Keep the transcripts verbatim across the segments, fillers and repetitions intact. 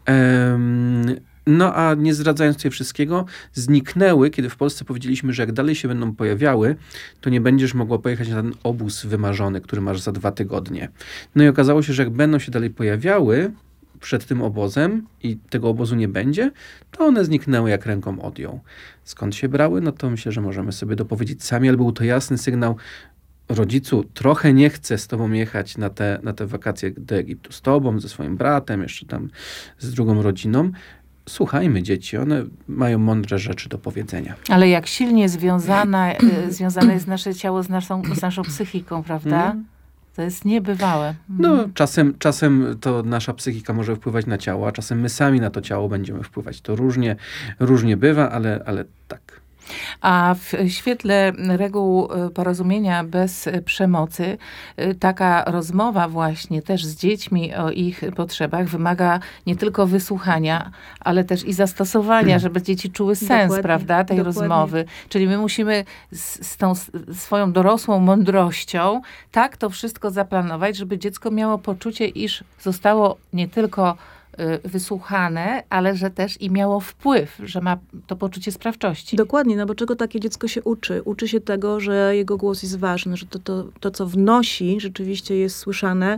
Em, No a nie zdradzając tutaj wszystkiego, zniknęły, kiedy w Polsce powiedzieliśmy, że jak dalej się będą pojawiały, to nie będziesz mogła pojechać na ten obóz wymarzony, który masz za dwa tygodnie. No i okazało się, że jak będą się dalej pojawiały przed tym obozem i tego obozu nie będzie, to one zniknęły jak ręką odjął. Skąd się brały? No to myślę, że możemy sobie dopowiedzieć sami, ale był to jasny sygnał: rodzicu, trochę nie chcę z tobą jechać na te, na te wakacje do Egiptu, z tobą, ze swoim bratem, jeszcze tam z drugą rodziną. Słuchajmy dzieci, one mają mądre rzeczy do powiedzenia. Ale jak silnie związana, y, związane jest nasze ciało z naszą, z naszą psychiką, prawda? Mm. To jest niebywałe. No, czasem, czasem to nasza psychika może wpływać na ciało, a czasem my sami na to ciało będziemy wpływać. To różnie, różnie bywa, ale, ale tak. A w świetle reguł porozumienia bez przemocy, taka rozmowa właśnie też z dziećmi o ich potrzebach wymaga nie tylko wysłuchania, ale też i zastosowania, żeby dzieci czuły sens, Dokładnie, prawda, tej dokładnie. rozmowy. Czyli my musimy z, z tą s- swoją dorosłą mądrością tak to wszystko zaplanować, żeby dziecko miało poczucie, iż zostało nie tylko y, wysłuchane, ale że też i miało wpływ, że ma to poczucie sprawczości. Dokładnie, no bo czego takie dziecko się uczy? Uczy się tego, że jego głos jest ważny, że to, to, to co wnosi, rzeczywiście jest słyszane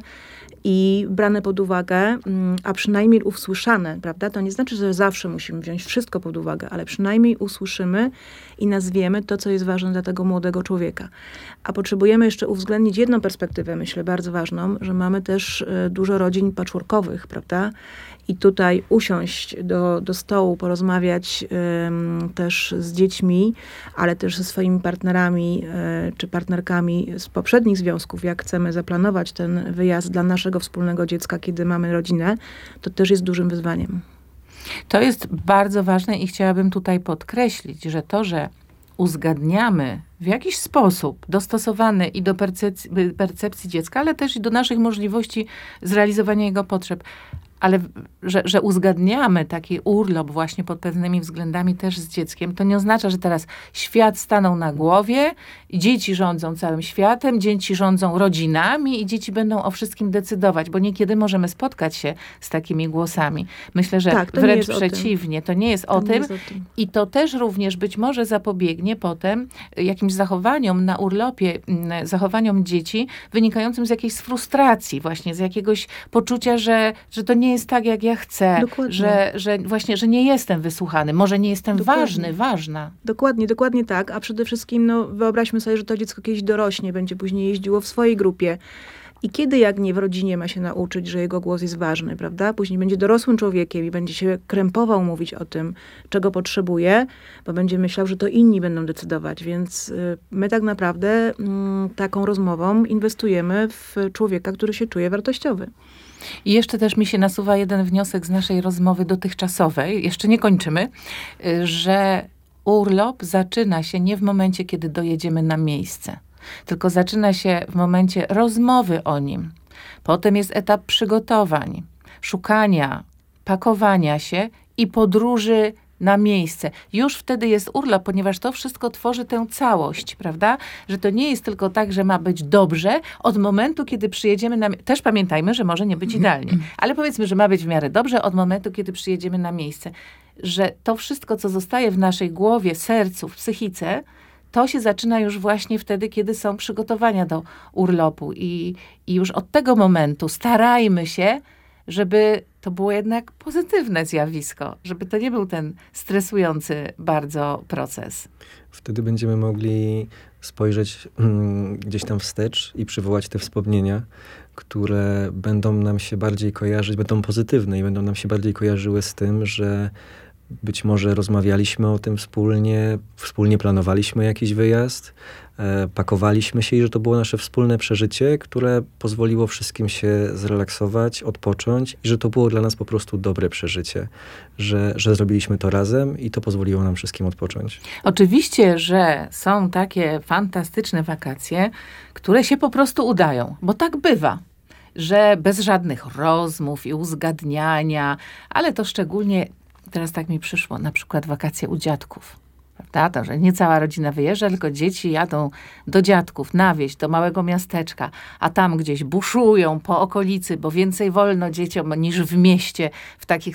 i brane pod uwagę, mm, a przynajmniej usłyszane, prawda? To nie znaczy, że zawsze musimy wziąć wszystko pod uwagę, ale przynajmniej usłyszymy i nazwiemy to, co jest ważne dla tego młodego człowieka. A potrzebujemy jeszcze uwzględnić jedną perspektywę, myślę, bardzo ważną, że mamy też e, dużo rodzin patchworkowych, prawda? I tutaj usiąść do, do stołu, porozmawiać ym, też z dziećmi, ale też ze swoimi partnerami y, czy partnerkami z poprzednich związków, jak chcemy zaplanować ten wyjazd dla naszego wspólnego dziecka, kiedy mamy rodzinę, to też jest dużym wyzwaniem. To jest bardzo ważne i chciałabym tutaj podkreślić, że to, że uzgadniamy w jakiś sposób dostosowany i do percepcji, percepcji dziecka, ale też i do naszych możliwości zrealizowania jego potrzeb, ale że, że uzgadniamy taki urlop właśnie pod pewnymi względami też z dzieckiem, to nie oznacza, że teraz świat stanął na głowie, dzieci rządzą całym światem, dzieci rządzą rodzinami i dzieci będą o wszystkim decydować, bo niekiedy możemy spotkać się z takimi głosami. Myślę, że Tak, to nie wręcz jest o tym. przeciwnie, to nie jest To o nie tym. jest o tym. I to też również być może zapobiegnie potem jakimś zachowaniom na urlopie, mm, zachowaniom dzieci wynikającym z jakiejś frustracji, właśnie z jakiegoś poczucia, że, że to nie jest tak, jak ja chcę, Dokładnie. że, że właśnie, że nie jestem wysłuchany, może nie jestem Dokładnie. ważny, ważna. Dokładnie, dokładnie tak. A przede wszystkim no, wyobraźmy sobie, że to dziecko kiedyś dorośnie, będzie później jeździło w swojej grupie. I kiedy, jak nie w rodzinie, ma się nauczyć, że jego głos jest ważny, prawda? Później będzie dorosłym człowiekiem i będzie się krępował mówić o tym, czego potrzebuje, bo będzie myślał, że to inni będą decydować. Więc y, my tak naprawdę mm, taką rozmową inwestujemy w człowieka, który się czuje wartościowy. I jeszcze też mi się nasuwa jeden wniosek z naszej rozmowy dotychczasowej, jeszcze nie kończymy, y, że urlop zaczyna się nie w momencie, kiedy dojedziemy na miejsce, tylko zaczyna się w momencie rozmowy o nim. Potem jest etap przygotowań, szukania, pakowania się i podróży na miejsce. Już wtedy jest urlop, ponieważ to wszystko tworzy tę całość, prawda? Że to nie jest tylko tak, że ma być dobrze od momentu, kiedy przyjedziemy na... Też pamiętajmy, że może nie być idealnie, ale powiedzmy, że ma być w miarę dobrze od momentu, kiedy przyjedziemy na miejsce. Że to wszystko, co zostaje w naszej głowie, sercu, w psychice, to się zaczyna już właśnie wtedy, kiedy są przygotowania do urlopu. I, i już od tego momentu starajmy się, żeby to było jednak pozytywne zjawisko, żeby to nie był ten stresujący bardzo proces. Wtedy będziemy mogli spojrzeć mm, gdzieś tam wstecz i przywołać te wspomnienia, które będą nam się bardziej kojarzyć, będą pozytywne i będą nam się bardziej kojarzyły z tym, że być może rozmawialiśmy o tym wspólnie, wspólnie planowaliśmy jakiś wyjazd, e, pakowaliśmy się i że to było nasze wspólne przeżycie, które pozwoliło wszystkim się zrelaksować, odpocząć i że to było dla nas po prostu dobre przeżycie, że, że zrobiliśmy to razem i to pozwoliło nam wszystkim odpocząć. Oczywiście, że są takie fantastyczne wakacje, które się po prostu udają, bo tak bywa, że bez żadnych rozmów i uzgadniania, ale to szczególnie teraz tak mi przyszło, na przykład wakacje u dziadków. Prawda? To, że nie cała rodzina wyjeżdża, tylko dzieci jadą do dziadków, na wieś, do małego miasteczka, a tam gdzieś buszują po okolicy, bo więcej wolno dzieciom niż w mieście w takich